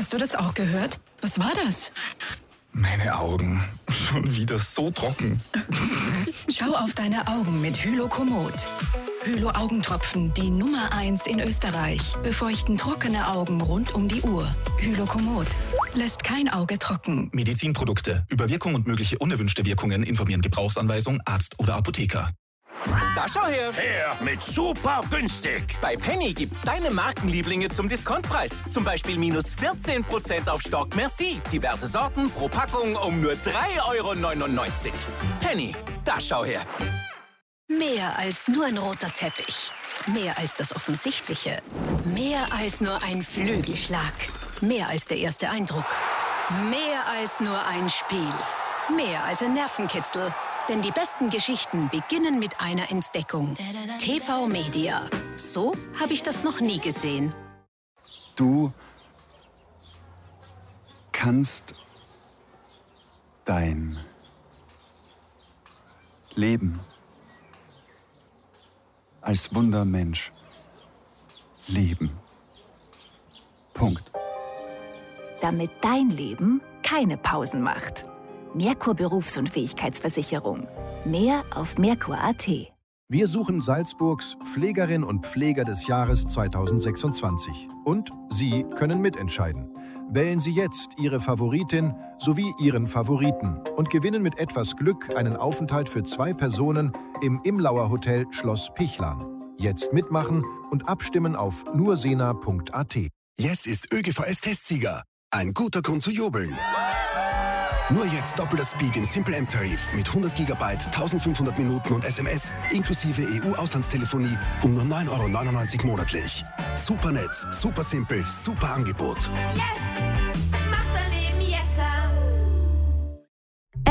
Hast du das auch gehört? Was war das? Meine Augen. Schon wieder so trocken. Schau auf deine Augen mit Hylokomod. Hylo-Augentropfen, die Nummer 1 in Österreich. Befeuchten trockene Augen rund um die Uhr. Hylokomod. Lässt kein Auge trocken. Medizinprodukte. Über Wirkung und mögliche unerwünschte Wirkungen informieren Gebrauchsanweisung, Arzt oder Apotheker. Da schau her! Her mit super günstig! Bei Penny gibt's deine Markenlieblinge zum Discountpreis. Zum Beispiel minus 14% auf Stock Merci. Diverse Sorten pro Packung um nur 3,99 €. Penny, da schau her! Mehr als nur ein roter Teppich. Mehr als das Offensichtliche. Mehr als nur ein Flügelschlag. Mehr als der erste Eindruck. Mehr als nur ein Spiel. Mehr als ein Nervenkitzel. Denn die besten Geschichten beginnen mit einer Entdeckung. TV Media. So habe ich das noch nie gesehen. Du kannst dein Leben als Wundermensch leben. Punkt. Damit dein Leben keine Pausen macht. Merkur Berufsunfähigkeitsversicherung. Mehr auf merkur.at. Wir suchen Salzburgs Pflegerin und Pfleger des Jahres 2026. Und Sie können mitentscheiden. Wählen Sie jetzt Ihre Favoritin sowie Ihren Favoriten und gewinnen mit etwas Glück einen Aufenthalt für 2 Personen im Imlauer Hotel Schloss Pichlan. Jetzt mitmachen und abstimmen auf nursena.at. Yes ist ÖGVS-Testsieger. Ein guter Grund zu jubeln. Nur jetzt doppelter Speed im Simple M-Tarif mit 100 GB, 1500 Minuten und SMS inklusive EU-Auslandstelefonie um nur 9,99 € monatlich. Super Netz, super simpel, super Angebot. Yes!